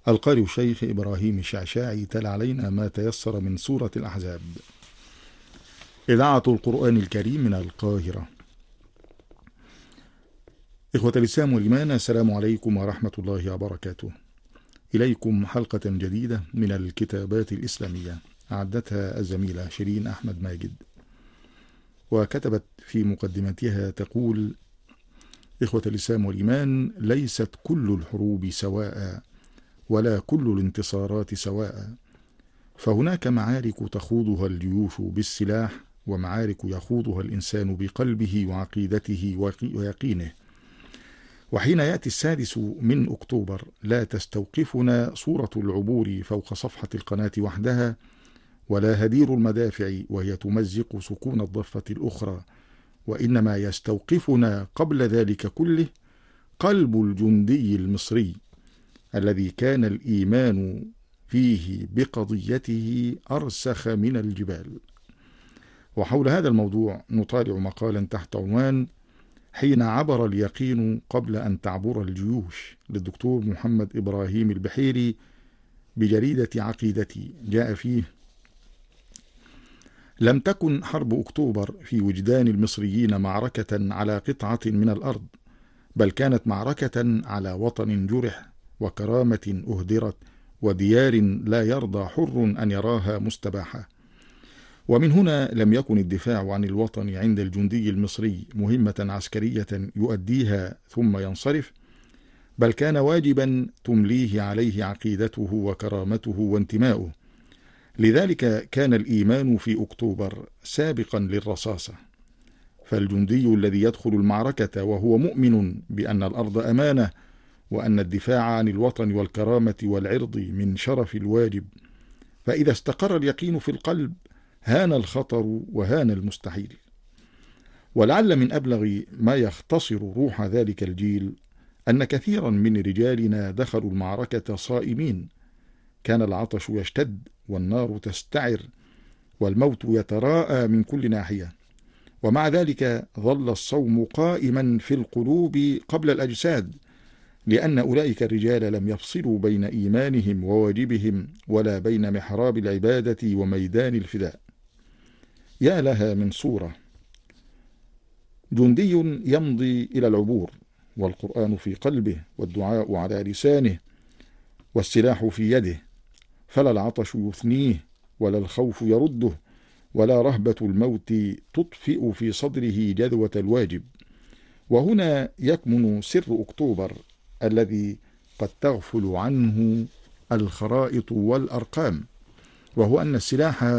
القارئ الشيخ إبراهيم الشعشاعي تلا علينا ما تيسر من سورة الأحزاب. إذاعة القرآن الكريم من القاهرة. إخوة الإسلام والإيمان، السلام عليكم ورحمة الله وبركاته. إليكم حلقة جديدة من الكتابات الإسلامية أعدتها الزميلة شيرين أحمد ماجد، وكتبت في مقدمتها تقول: إخوة الإسلام والإيمان، ليست كل الحروب سواء، ولا كل الانتصارات سواء، فهناك معارك تخوضها الجيوش بالسلاح، ومعارك يخوضها الإنسان بقلبه وعقيدته ويقينه. وحين يأتي 6 من أكتوبر لا تستوقفنا صورة العبور فوق صفحة القناة وحدها، ولا هدير المدافع وهي تمزق سكون الضفة الأخرى، وإنما يستوقفنا قبل ذلك كله قلب الجندي المصري الذي كان الإيمان فيه بقضيته أرسخ من الجبال. وحول هذا الموضوع نطالع مقالا تحت عنوان: حين عبر اليقين قبل أن تعبر الجيوش، للدكتور محمد إبراهيم البحيري بجريدة عقيدتي. جاء فيه: لم تكن حرب أكتوبر في وجدان المصريين معركة على قطعة من الأرض، بل كانت معركة على وطن جرح، وكرامة أهدرت، وديار لا يرضى حر أن يراها مستباحة. ومن هنا لم يكن الدفاع عن الوطن عند الجندي المصري مهمة عسكرية يؤديها ثم ينصرف، بل كان واجبا تمليه عليه عقيدته وكرامته وانتماؤه. لذلك كان الإيمان في أكتوبر سابقا للرصاصة، فالجندي الذي يدخل المعركة وهو مؤمن بأن الأرض أمانة، وأن الدفاع عن الوطن والكرامة والعرض من شرف الواجب، فإذا استقر اليقين في القلب هان الخطر وهان المستحيل. ولعل من أبلغ ما يختصر روح ذلك الجيل أن كثيرا من رجالنا دخلوا المعركة صائمين، كان العطش يشتد، والنار تستعر، والموت يتراءى من كل ناحية، ومع ذلك ظل الصوم قائما في القلوب قبل الأجساد، لأن أولئك الرجال لم يفصلوا بين إيمانهم وواجبهم، ولا بين محراب العبادة وميدان الفداء. يا لها من صورة: جندي يمضي إلى العبور، والقرآن في قلبه، والدعاء على لسانه، والسلاح في يده، فلا العطش يثنيه، ولا الخوف يرده، ولا رهبة الموت تطفئ في صدره جذوة الواجب. وهنا يكمن سر أكتوبر الذي قد تغفل عنه الخرائط والأرقام، وهو أن السلاح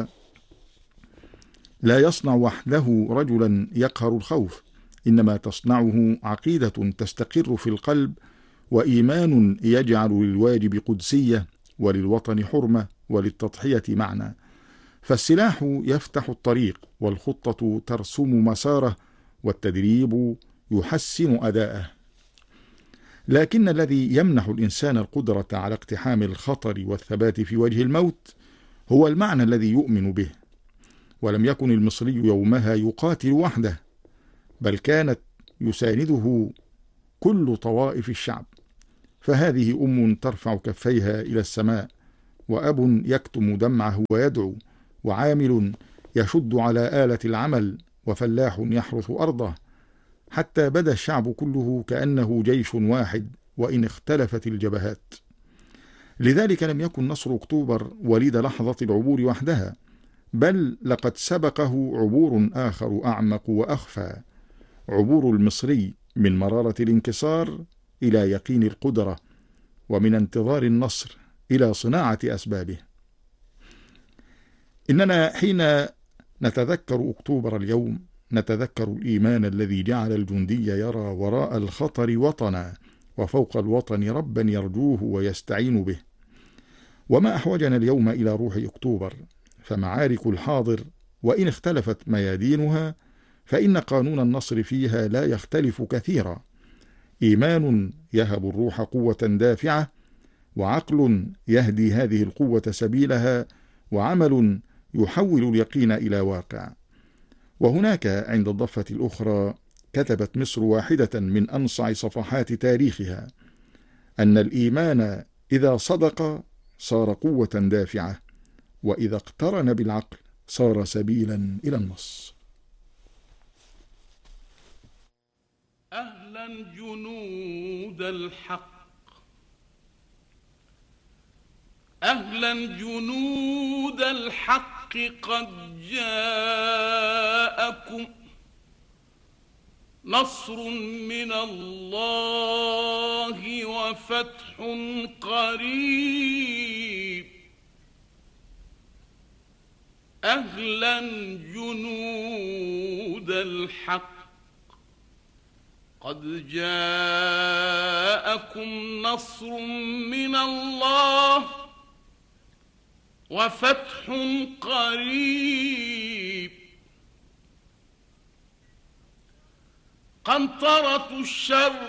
لا يصنع وحده رجلا يقهر الخوف، إنما تصنعه عقيدة تستقر في القلب، وإيمان يجعل للواجب قدسية، وللوطن حرمة، وللتضحية معنى. فالسلاح يفتح الطريق، والخطة ترسم مساره، والتدريب يحسن أداءه. لكن الذي يمنح الإنسان القدرة على اقتحام الخطر والثبات في وجه الموت هو المعنى الذي يؤمن به. ولم يكن المصري يومها يقاتل وحده، بل كانت يسانده كل طوائف الشعب. فهذه أم ترفع كفيها إلى السماء، وأب يكتم دمعه ويدعو، وعامل يشد على آلة العمل، وفلاح يحرث أرضه، حتى بدا الشعب كله كأنه جيش واحد، وإن اختلفت الجبهات. لذلك لم يكن نصر أكتوبر وليد لحظة العبور وحدها، بل لقد سبقه عبور آخر أعمق وأخفى، عبور المصري من مرارة الانكسار إلى يقين القدرة، ومن انتظار النصر إلى صناعة أسبابه. إننا حين نتذكر أكتوبر اليوم نتذكر الإيمان الذي جعل الجندي يرى وراء الخطر وطنا، وفوق الوطن ربا يرجوه ويستعين به. وما أحوجنا اليوم إلى روح أكتوبر، فمعارك الحاضر وإن اختلفت ميادينها، فإن قانون النصر فيها لا يختلف كثيرا: إيمان يهب الروح قوة دافعة، وعقل يهدي هذه القوة سبيلها، وعمل يحول اليقين إلى واقع. وهناك عند الضفة الأخرى كتبت مصر واحدة من أنصع صفحات تاريخها أن الإيمان إذا صدق صار قوة دافعة، وإذا اقترن بالعقل صار سبيلا إلى النص. أهلا جنود الحق، أهلا جنود الحق، قد جاءكم نصر من الله وفتح قريب. أهلا جنود الحق، قد جاءكم نصر من الله وفتح قريب. قنطرة الشر